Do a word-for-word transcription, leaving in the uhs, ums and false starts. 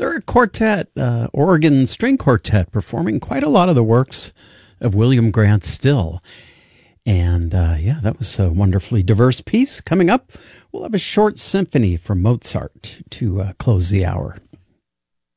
They're a quartet, uh, Oregon string quartet, performing quite a lot of the works of William Grant Still. And uh, yeah, that was a wonderfully diverse piece. Coming up, we'll have a short symphony from Mozart to uh, close the hour.